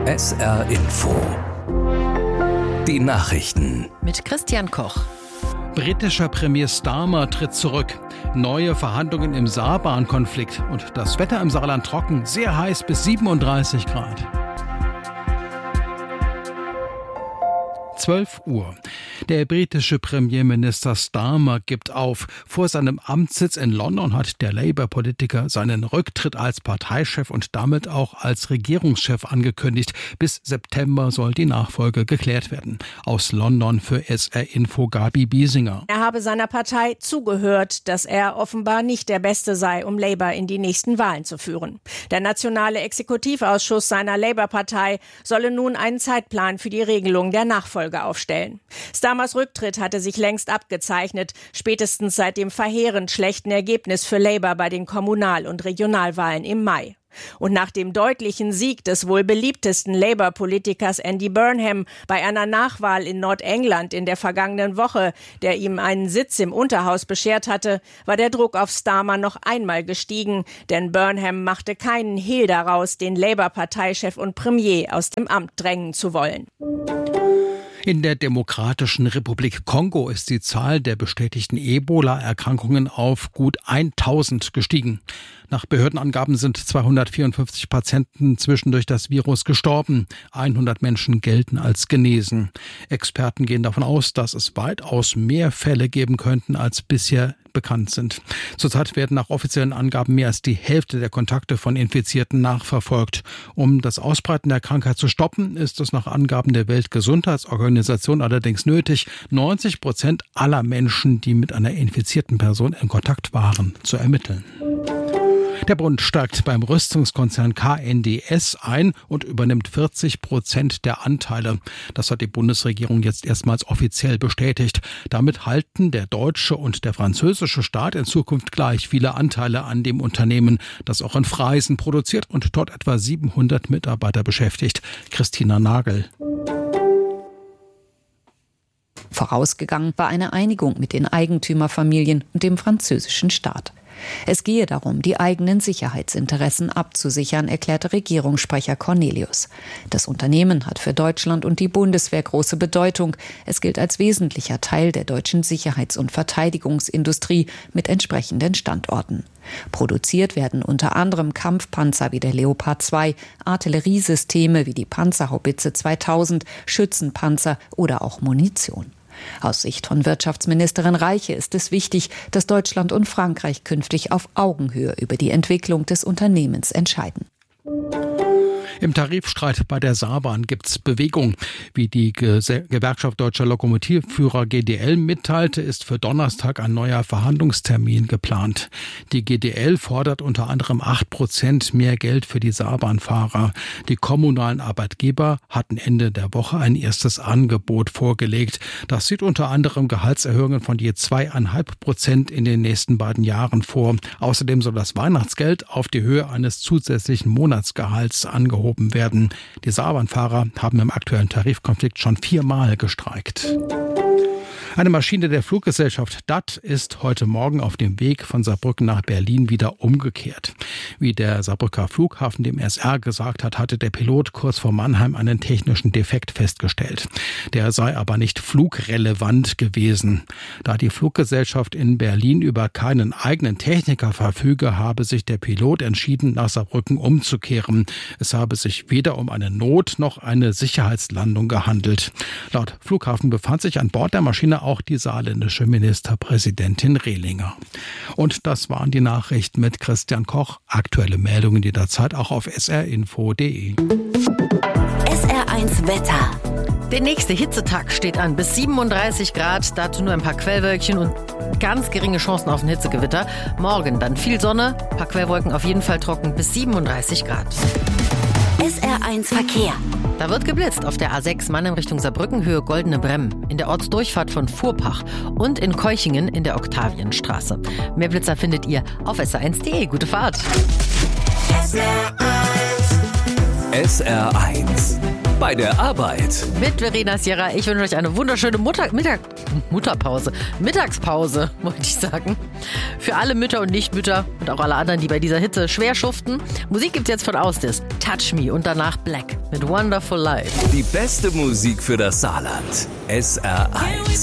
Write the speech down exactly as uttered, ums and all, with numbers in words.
S R Info. Die Nachrichten. Mit Christian Koch. Britischer Premier Starmer tritt zurück. Neue Verhandlungen im Saarbahn-Konflikt. Und das Wetter im Saarland trocken, sehr heiß bis siebenunddreißig Grad. zwölf Uhr. Der britische Premierminister Starmer gibt auf. Vor seinem Amtssitz in London hat der Labour-Politiker seinen Rücktritt als Parteichef und damit auch als Regierungschef angekündigt. Bis September soll die Nachfolge geklärt werden. Aus London für S R Info Gabi Biesinger. Er habe seiner Partei zugehört, dass er offenbar nicht der Beste sei, um Labour in die nächsten Wahlen zu führen. Der nationale Exekutivausschuss seiner Labour-Partei solle nun einen Zeitplan für die Regelung der Nachfolge aufstellen. Starmers Rücktritt hatte sich längst abgezeichnet, spätestens seit dem verheerend schlechten Ergebnis für Labour bei den Kommunal- und Regionalwahlen im Mai. Und nach dem deutlichen Sieg des wohl beliebtesten Labour-Politikers Andy Burnham bei einer Nachwahl in Nordengland in der vergangenen Woche, der ihm einen Sitz im Unterhaus beschert hatte, war der Druck auf Starmer noch einmal gestiegen, denn Burnham machte keinen Hehl daraus, den Labour-Parteichef und Premier aus dem Amt drängen zu wollen. In der Demokratischen Republik Kongo ist die Zahl der bestätigten Ebola-Erkrankungen auf gut tausend gestiegen. Nach Behördenangaben sind zweihundertvierundfünfzig Patienten zwischendurch das Virus gestorben. hundert Menschen gelten als genesen. Experten gehen davon aus, dass es weitaus mehr Fälle geben könnten, als bisher bekannt sind. Zurzeit werden nach offiziellen Angaben mehr als die Hälfte der Kontakte von Infizierten nachverfolgt. Um das Ausbreiten der Krankheit zu stoppen, ist es nach Angaben der Weltgesundheitsorganisation allerdings nötig, neunzig Prozent aller Menschen, die mit einer infizierten Person in Kontakt waren, zu ermitteln. Der Bund steigt beim Rüstungskonzern K N D S ein und übernimmt vierzig Prozent der Anteile. Das hat die Bundesregierung jetzt erstmals offiziell bestätigt. Damit halten der deutsche und der französische Staat in Zukunft gleich viele Anteile an dem Unternehmen, das auch in Freisen produziert und dort etwa siebenhundert Mitarbeiter beschäftigt. Christina Nagel. Vorausgegangen war eine Einigung mit den Eigentümerfamilien und dem französischen Staat. Es gehe darum, die eigenen Sicherheitsinteressen abzusichern, erklärte Regierungssprecher Cornelius. Das Unternehmen hat für Deutschland und die Bundeswehr große Bedeutung. Es gilt als wesentlicher Teil der deutschen Sicherheits- und Verteidigungsindustrie mit entsprechenden Standorten. Produziert werden unter anderem Kampfpanzer wie der Leopard zwei, Artilleriesysteme wie die Panzerhaubitze zweitausend, Schützenpanzer oder auch Munition. Aus Sicht von Wirtschaftsministerin Reiche ist es wichtig, dass Deutschland und Frankreich künftig auf Augenhöhe über die Entwicklung des Unternehmens entscheiden. Im Tarifstreit bei der Saarbahn gibt's Bewegung. Wie die Gewerkschaft Deutscher Lokomotivführer G D L mitteilte, ist für Donnerstag ein neuer Verhandlungstermin geplant. Die G D L fordert unter anderem acht Prozent mehr Geld für die Saarbahnfahrer. Die kommunalen Arbeitgeber hatten Ende der Woche ein erstes Angebot vorgelegt. Das sieht unter anderem Gehaltserhöhungen von je zwei Komma fünf Prozent in den nächsten beiden Jahren vor. Außerdem soll das Weihnachtsgeld auf die Höhe eines zusätzlichen Monatsgehalts angehoben werden. Die Saarbahnfahrer haben im aktuellen Tarifkonflikt schon viermal gestreikt. Eine Maschine der Fluggesellschaft D A T ist heute Morgen auf dem Weg von Saarbrücken nach Berlin wieder umgekehrt. Wie der Saarbrücker Flughafen dem S R gesagt hat, hatte der Pilot kurz vor Mannheim einen technischen Defekt festgestellt. Der sei aber nicht flugrelevant gewesen. Da die Fluggesellschaft in Berlin über keinen eigenen Techniker verfüge, habe sich der Pilot entschieden, nach Saarbrücken umzukehren. Es habe sich weder um eine Not- noch eine Sicherheitslandung gehandelt. Laut Flughafen befand sich an Bord der Maschine auch die saarländische Ministerpräsidentin Rehlinger. Und das waren die Nachrichten mit Christian Koch. Aktuelle Meldungen jederzeit auch auf s r info punkt d e. S R eins Wetter. Der nächste Hitzetag steht an. Bis siebenunddreißig Grad, dazu nur ein paar Quellwölkchen und ganz geringe Chancen auf ein Hitzegewitter. Morgen dann viel Sonne, ein paar Quellwolken, auf jeden Fall trocken, bis siebenunddreißig Grad. S R eins Verkehr. Da wird geblitzt auf der A sechs Mannheim Richtung Saarbrücken, Höhe Goldene Bremm, in der Ortsdurchfahrt von Furpach und in Keuchingen in der Oktavienstraße. Mehr Blitzer findet ihr auf S R eins punkt d e. Gute Fahrt. S R eins. S R eins. bei der Arbeit. Mit Verena Sierra. Ich wünsche euch eine wunderschöne Mutter, Mittag, Mutterpause. Mittagspause, wollte ich sagen. Für alle Mütter und Nichtmütter und auch alle anderen, die bei dieser Hitze schwer schuften. Musik gibt's jetzt von Ausdis. Touch Me und danach Black mit Wonderful Life. Die beste Musik für das Saarland. S R eins.